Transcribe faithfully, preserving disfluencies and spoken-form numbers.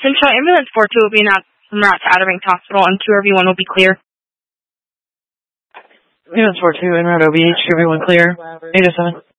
Central Ambulance four two will be announced en route to Outer Banks Hospital, and two R V one will be clear. Ambulance four two en route O B H, everyone clear. eight oh seven.